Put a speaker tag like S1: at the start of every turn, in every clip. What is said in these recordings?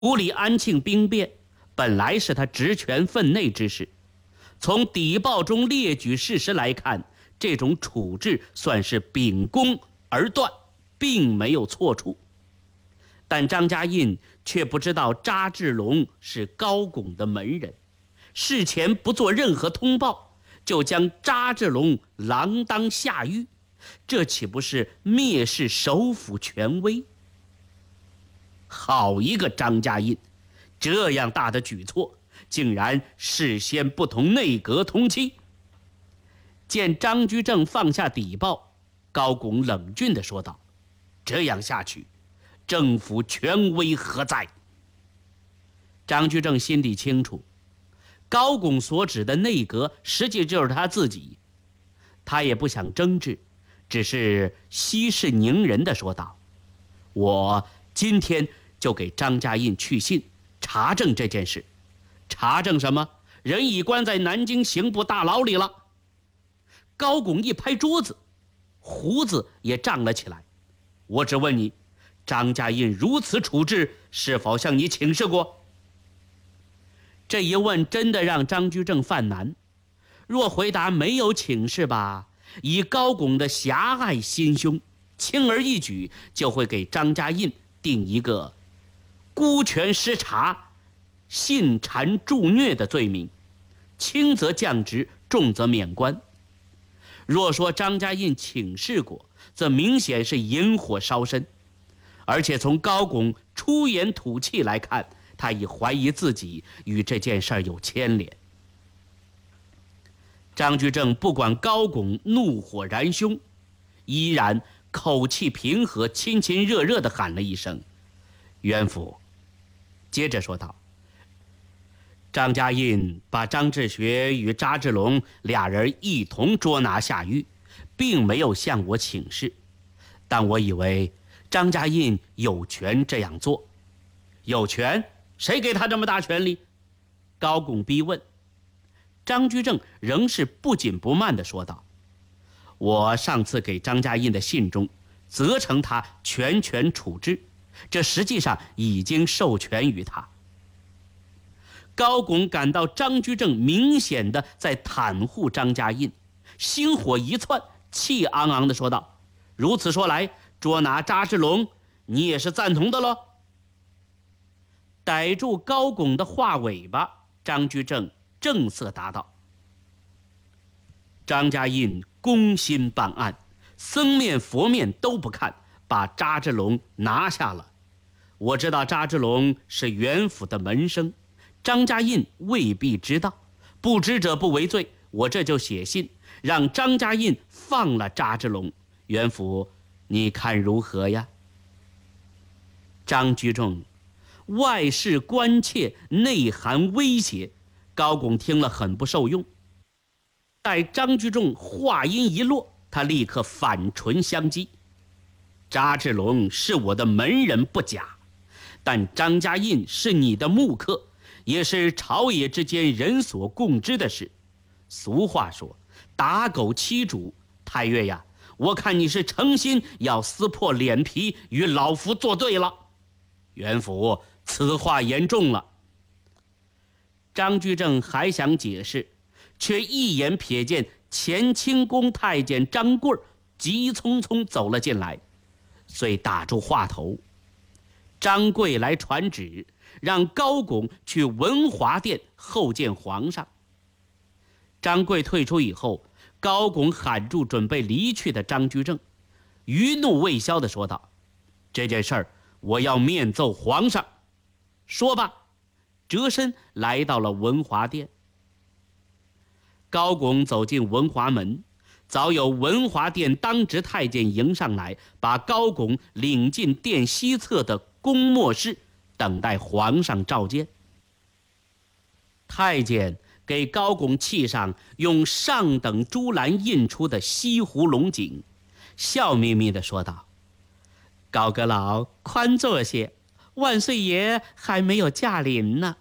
S1: 处理安庆兵变本来是他职权分内之事，从邸报中列举事实来看，这种处置算是秉公而断，并没有错处。但张家印却不知道查志龙是高拱的门人，事前不做任何通报，就将查志龙锒铛下狱，这岂不是蔑视首辅权威？好一个张家印，这样大的举措竟然事先不同内阁通气。见张居正放下邸报，高拱冷峻地说道：这样下去，政府权威何在？张居正心里清楚，高拱所指的内阁实际就是他自己，他也不想争执，只是息事宁人地说道：我今天就给张家印去信，查证这件事。查证什么？人已关在南京刑部大牢里了。高拱一拍桌子，胡子也涨了起来。我只问你，张家印如此处置，是否向你请示过？这一问真的让张居正犯难。若回答没有请示吧，以高拱的狭隘心胸，轻而易举就会给张家印定一个孤权失察、信谗助虐的罪名，轻则降职，重则免官。若说张家印请示过，则明显是引火烧身，而且从高拱出言吐气来看，他已怀疑自己与这件事有牵连。张居正不管高拱怒火燃胸，依然口气平和，亲亲热热地喊了一声：袁府。接着说道：张家印把张志学与查志龙俩人一同捉拿下狱，并没有向我请示，但我以为张家印有权这样做。有权？谁给他这么大权力？高拱逼问。张居正仍是不紧不慢地说道：我上次给张家印的信中责成他全权处置，这实际上已经授权于他。高拱感到张居正明显的在袒护张家印，心火一窜，气昂昂地说道：如此说来，捉拿查志龙你也是赞同的喽？逮住高拱的话尾巴，张居正正色答道：张家印公心办案，僧面佛面都不看，把查志龙拿下了。我知道查志龙是袁府的门生，张家印未必知道，不知者不为罪。我这就写信让张家印放了查志龙，袁府你看如何呀？张居正外事关切，内含威胁，高拱听了很不受用。待张居正话音一落，他立刻反唇相讥：查志龙是我的门人不假，但张家印是你的幕客，也是朝野之间人所共知的事。俗话说，打狗欺主。太岳呀，我看你是诚心要撕破脸皮与老夫作对了。袁府，此话严重了。张居正还想解释，却一眼瞥见前清宫太监张贵急匆匆走了进来，遂打住话头。张贵来传旨，让高拱去文华殿候见皇上。张贵退出以后，高拱喊住准备离去的张居正，余怒未消地说道：这件事儿我要面奏皇上。说罢，折身来到了文华殿。高拱走进文华门，早有文华殿当值太监迎上来，把高拱领进殿西侧的公默室，等待皇上召见。太监给高拱沏上用上等朱蓝印出的西湖龙井，笑眯眯地说道：高阁老宽坐些，万岁爷还没有驾临呢。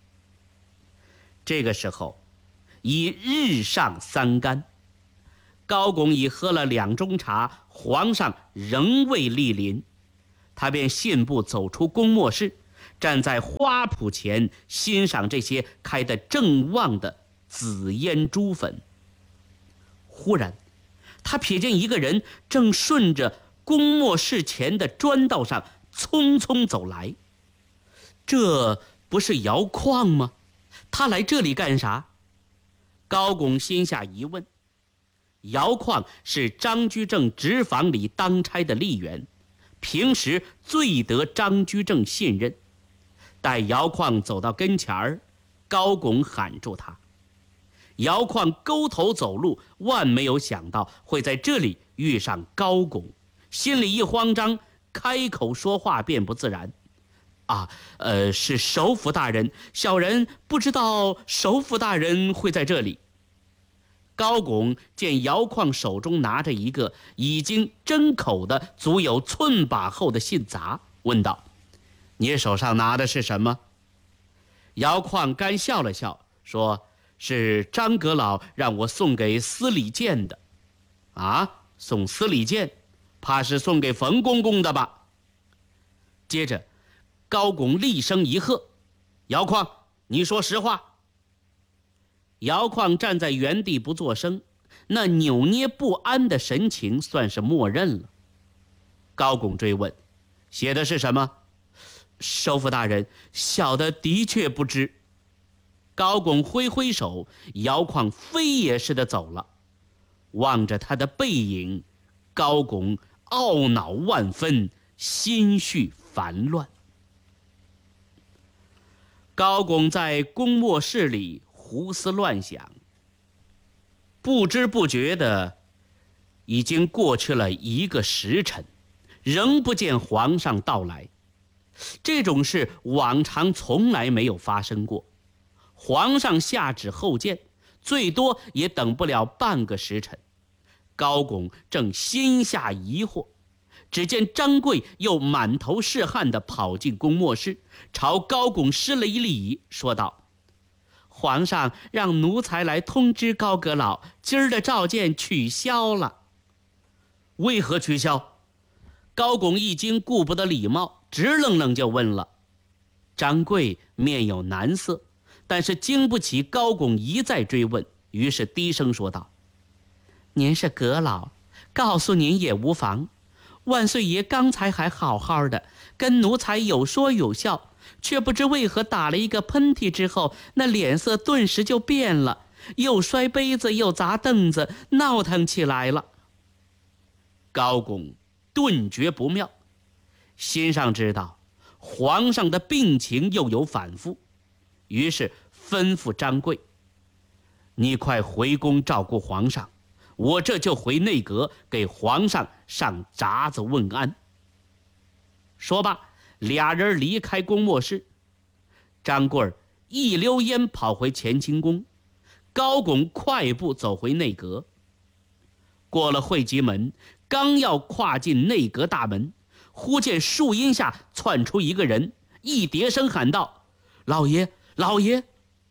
S1: 这个时候已日上三竿，高拱已喝了2盅茶，皇上仍未莅临，他便信步走出公默室， 站在花圃前欣赏这些开得正旺的紫烟珠粉。忽然，他瞥见一个人正顺着公墓室前的砖道上匆匆走来。这不是姚况吗？他来这里干啥？高拱心下疑问。姚况是张居正直房里当差的吏员，平时最得张居正信任。待姚况走到跟前儿，高拱喊住他。姚况勾头走路，万没有想到会在这里遇上高拱，心里一慌张，开口说话便不自然。是首府大人，小人不知道首府大人会在这里。高拱见姚况手中拿着一个已经针口的足有寸把厚的信札，问道：“你手上拿的是什么？”姚况干笑了笑，说：“是张阁老让我送给司礼监的。”“送司礼监，怕是送给冯公公的吧？”接着高拱厉声一喝：“姚况，你说实话！”姚况站在原地不作声，那扭捏不安的神情算是默认了。高拱追问：“写的是什么？”“首府大人，小的的确不知。”高拱挥挥手，姚况飞也似的走了。望着他的背影，高拱懊恼万分，心绪烦乱。高拱在公墓室里胡思乱想，不知不觉的已经过去了1个时辰，仍不见皇上到来。这种事往常从来没有发生过，皇上下旨后见，最多也等不了半个时辰。高拱正心下疑惑，只见张贵又满头是汗地跑进公墓室，朝高拱施了一礼，说道：“皇上让奴才来通知高阁老，今儿的召见取消了。”“为何取消？”高拱一惊，顾不得礼貌，直愣愣就问了。张贵面有难色，但是经不起高拱一再追问，于是低声说道：“您是阁老，告诉您也无妨。万岁爷刚才还好好的，跟奴才有说有笑，却不知为何打了一个喷嚏之后，那脸色顿时就变了，又摔杯子又砸凳子，闹腾起来了。”高拱顿觉不妙，心上知道皇上的病情又有反复，于是吩咐张贵：“你快回宫照顾皇上，我这就回内阁给皇上上札子问安。”说罢，俩人离开公墓室。张贵一溜烟跑回乾清宫，高拱快步走回内阁。过了会稽门，刚要跨进内阁大门，忽见树荫下窜出一个人，一叠声喊道：“老爷，老爷！”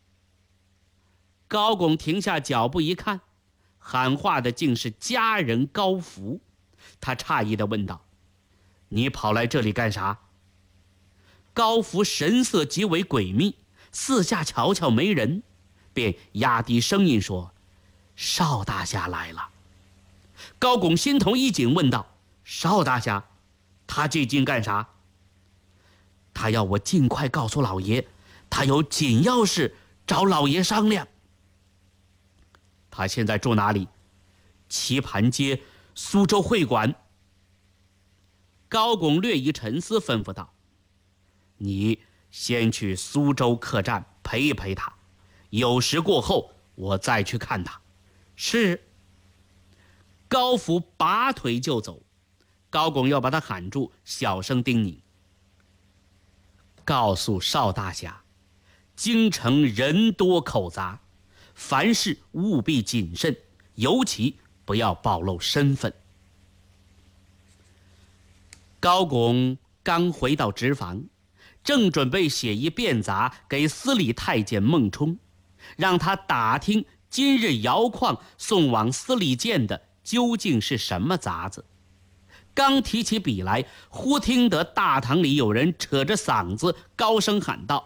S1: 高拱停下脚步一看，喊话的竟是家人高福。他诧异地问道：“你跑来这里干啥？”高福神色极为诡秘，四下瞧瞧没人，便压低声音说：“邵大侠来了。”高拱心头一紧，问道：“邵大侠，他这近干啥？”“他要我尽快告诉老爷，他有紧要事找老爷商量。”“他现在住哪里？”“棋盘街苏州会馆。”高拱略一沉思，吩咐道：“你先去苏州客栈陪陪他，有时过后我再去看他。”“是。”高福拔腿就走，高拱要把他喊住，小声叮咛：“告诉邵大侠，京城人多口杂，凡事务必谨慎，尤其不要暴露身份。”高拱刚回到直房，正准备写一便札给司礼太监孟冲，让他打听今日姚况送往司礼监的究竟是什么杂子。 刚提起笔来，忽听得大堂里有人扯着嗓子高声喊道：“